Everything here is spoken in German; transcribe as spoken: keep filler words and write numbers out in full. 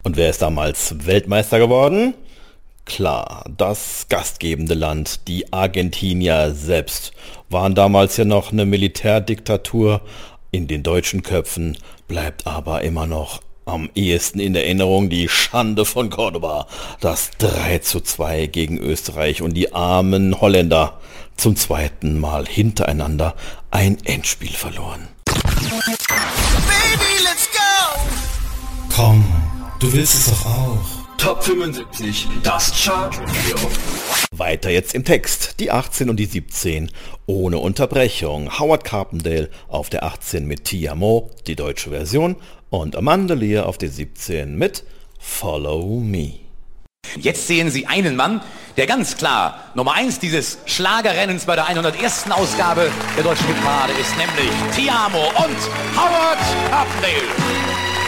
Und wer ist damals Weltmeister geworden? Klar, das gastgebende Land, die Argentinier selbst, waren damals ja noch eine Militärdiktatur. In den deutschen Köpfen bleibt aber immer noch am ehesten in Erinnerung die Schande von Cordoba, das drei zu zwei gegen Österreich und die armen Holländer zum zweiten Mal hintereinander ein Endspiel verloren. Baby, let's go! Komm, du willst es doch auch. Top fünfundsiebzig, das Chart-Video. Weiter jetzt im Text. Die achtzehn und die siebzehn ohne Unterbrechung. Howard Carpendale auf der achtzehn mit Ti Amo, die deutsche Version, und Amanda Lear auf der siebzehn mit Follow Me. Jetzt sehen Sie einen Mann, der ganz klar Nummer eins dieses Schlagerrennens bei der hundertersten Ausgabe der deutschen Hitparade ist, nämlich Ti Amo und Howard Carpendale.